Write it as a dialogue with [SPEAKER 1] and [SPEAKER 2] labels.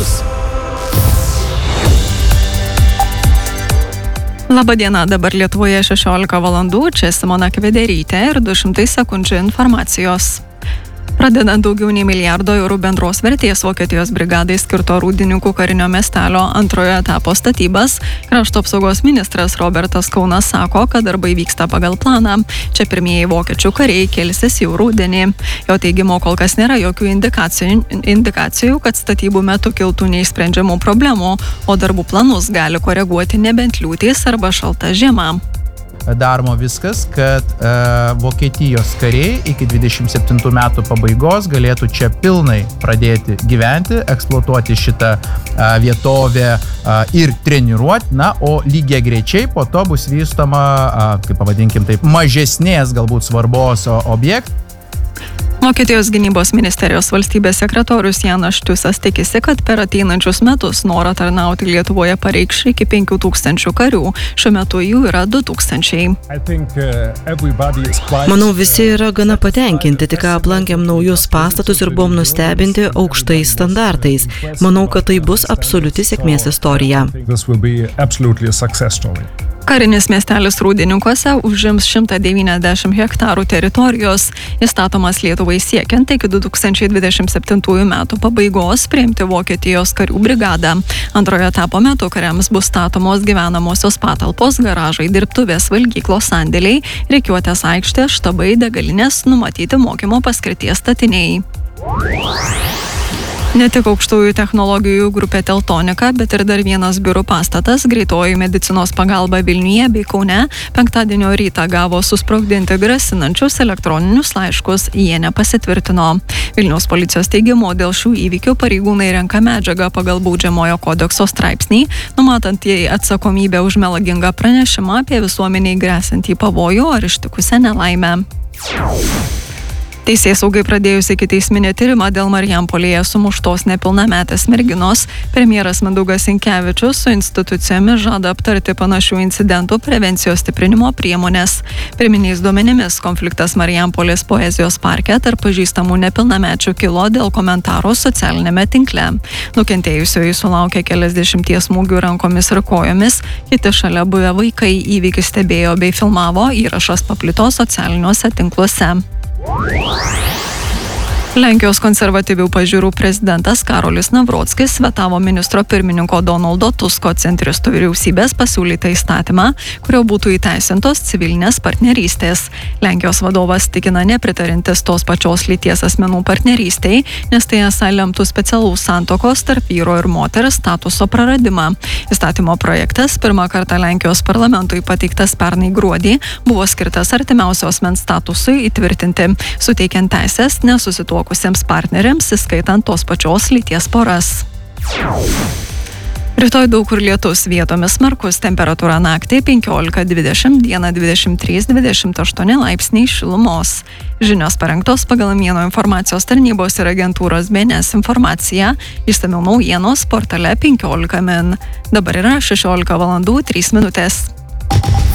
[SPEAKER 1] metus.
[SPEAKER 2] Labadiena, dabar Lietuvoje 16 valandų, čia Simona Kvederytė ir 200 sekundžių informacijos. Pradedant daugiau nei milijardo eurų bendros vertės Vokietijos brigadai skirto Rūdininkų karinio miestelio antrojo etapo statybas, krašto apsaugos ministras Robertas Kaunas sako, kad darbai vyksta pagal planą. Čia pirmieji vokiečių kariai kelsis jau rudenį. Jo teigimo kol kas nėra jokių indikacijų, kad statybų metu kiltų neišsprendžiamų problemų, o darbų planus gali koreguoti nebent liūtys arba šalta žiema.
[SPEAKER 3] Daroma viskas, kad Vokietijos kariai iki 27 metų pabaigos galėtų čia pilnai pradėti gyventi, eksploatuoti šitą vietovę ir treniruoti, o lygiai greičiai po to bus vystoma, kaip pavadinkim taip, mažesnės galbūt svarbos objektai.
[SPEAKER 2] Vokietijos gynybos ministerijos valstybės sekretorius Janas Štiusas tikisi, kad per ateinančius metus norą tarnauti Lietuvoje pareikš iki 5000 karių. Šiuo metu jų yra 2000.
[SPEAKER 1] Manau, visi yra gana patenkinti, tik aplankėm naujus pastatus ir buvom nustebinti aukštais standartais. Manau, kad tai bus absoliuti sėkmės istorija.
[SPEAKER 2] Karinis miestelis Rūdininkuose užims 190 hektarų teritorijos. Įstatomas Lietuvai siekiant iki 2027 metų pabaigos priimti Vokietijos karių brigadą. Antrojo etapo metu kariams bus statomos gyvenamosios patalpos, garažai, dirbtuvės, valgyklos, sandėliai, rikiuotės aikštės, štabai, degalinės, numatyti mokymo paskirties statiniai. Ne tik aukštųjų technologijų grupė Teltonika, bet ir dar vienas biurų pastatas, greitoji medicinos pagalba Vilniuje bei Kaune, penktadienio rytą gavo susprogdinti grasinančius elektroninius laiškus, jie nepasitvirtino. Vilniaus policijos teigimu, dėl šių įvykių pareigūnai renka medžiagą pagal baudžiamojo kodekso straipsnį, numatant jai atsakomybę už melagingą pranešimą apie visuomeniai gresiantį pavojų ar ištikusią nelaimę. Teisėsaugai pradėjus ikiteisminį tyrimą dėl Marijampolėje sumuštos nepilnametės merginos, premjeras Mindaugas Sinkevičius su institucijomis žada aptarti panašių incidentų prevencijos stiprinimo priemonės. Pirminiais duomenimis konfliktas Marijampolės poezijos parke tarp pažįstamų nepilnamečių kilo dėl komentarų socialinėme tinkle. Nukentėjusioji sulaukė keliasdešimties smūgių rankomis ir kojomis, kiti šalia buvę vaikai įvykį stebėjo bei filmavo, įrašas paplito socialiniuose tinkluose. Lenkijos konservatyvių pažiūrų prezidentas Karolis Navrockis vetavo ministro pirmininko Donaldo Tusko centristų vyriausybės pasiūlytą įstatymą, kurio būtų įteisintos civilinės partnerystės. Lenkijos vadovas tikina nepritarintis tos pačios lyties asmenų partnerystei, nes tai esą lemtų specialaus santuokos tarp vyro ir moters statuso praradimą. Įstatymo projektas pirmą kartą Lenkijos parlamentui pateiktas pernai gruodį buvo skirtas artimiausio asmens statusui įtvirtinti, suteikiant teisės nesusituokusiems partneriams, įskaitant tos pačios lyties poras. Rytoj daug kur lietus, vietomis smarkus, temperatūra naktį 15-20, dieną 23-28 laipsniai šilumos. Žinios parengtos pagal Mieno informacijos tarnybos ir agentūros BNS informaciją, išsamiau naujienos portale 15 min. Dabar yra 16 valandų 3 minutės.